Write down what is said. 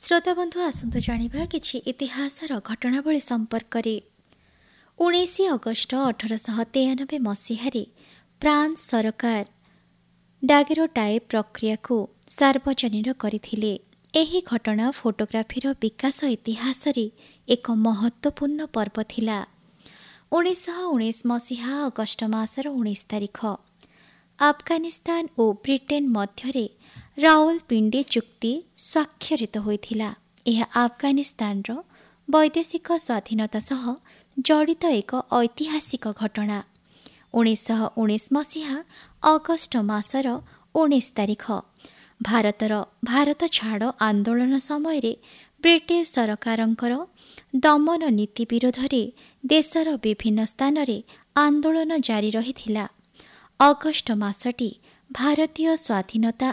श्रोता बंधु आसतु जानिबा किछि इतिहासर घटनावली संपर्करे। 19 अगस्ट 1893 मसीहारे फ्रांस सरकार डागेरोटाइप प्रक्रिया को सार्वजनीन करथिले। एही घटना फोटोग्राफीर विकास इतिहास रे एक महत्वपूर्ण पर्व थिला। 1919 मसीहा अगस्ट मासर 19 तारिख अफगानिस्तान और ब्रिटेन मध्यरे रावलपिंडी चुक्ति स्वाक्षरित होइथिला। यह अफगानिस्तानर वैदेशिक स्वाधीनता सह जड़ित एक ऐतिहासिक घटना। 1919 मसीहा अगस्ट मासर 19 तारिख भारत छाड़ आंदोलन समय ब्रिटिश सरकारंकर दमन नीति विरोध में देशर विभिन्न स्थान रे आंदोलन जारी रहिथिला। अगस्ट मासटी भारतीय स्वाधीनता